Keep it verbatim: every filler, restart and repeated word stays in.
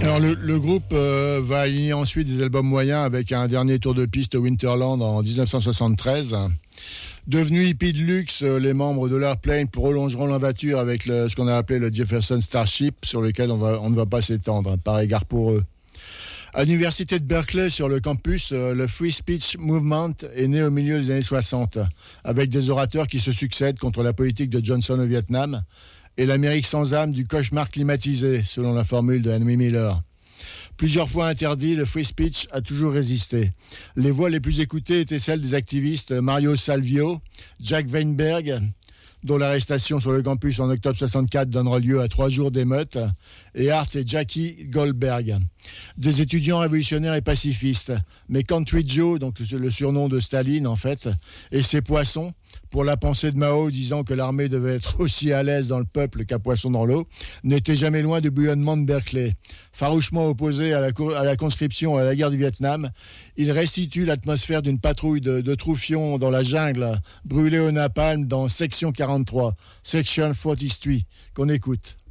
Alors le, le groupe euh, va aligner ensuite des albums moyens avec un dernier tour de piste au Winterland en dix-neuf cent soixante-treize. Devenus hippies de luxe, les membres de l'Airplane prolongeront l'aventure avec le, ce qu'on a appelé le Jefferson Starship, sur lequel on, va, on ne va pas s'étendre, par égard pour eux. À l'université de Berkeley, sur le campus, le Free Speech Movement est né au milieu des années soixante, avec des orateurs qui se succèdent contre la politique de Johnson au Vietnam et l'Amérique sans âme du cauchemar climatisé, selon la formule de Henry Miller. Plusieurs fois interdit, le free speech a toujours résisté. Les voix les plus écoutées étaient celles des activistes Mario Salvio, Jack Weinberg, dont l'arrestation sur le campus en octobre soixante-quatre donnera lieu à trois jours d'émeute, et Art et Jackie Goldberg. Des étudiants révolutionnaires et pacifistes, mais Country Joe, donc le surnom de Staline en fait, et ses poissons, pour la pensée de Mao disant que l'armée devait être aussi à l'aise dans le peuple qu'un poisson dans l'eau, n'étaient jamais loin du bouillonnement de Berkeley. Farouchement opposés à la, à la conscription et à la guerre du Vietnam, ils restituent l'atmosphère d'une patrouille de, de troufions dans la jungle, brûlée au napalm dans Section quarante-trois, Section quarante-trois, qu'on écoute.